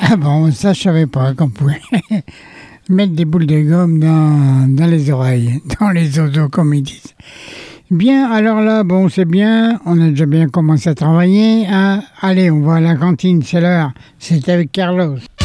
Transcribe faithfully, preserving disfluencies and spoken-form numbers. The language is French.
Ah bon, ça je savais pas qu'on pouvait mettre des boules de gomme dans, dans les oreilles, dans les oiseaux comme ils disent. Bien, alors là, bon, c'est bien, on a déjà bien commencé à travailler. Hein. Allez, on va à la cantine, c'est l'heure. C'est avec Carlos.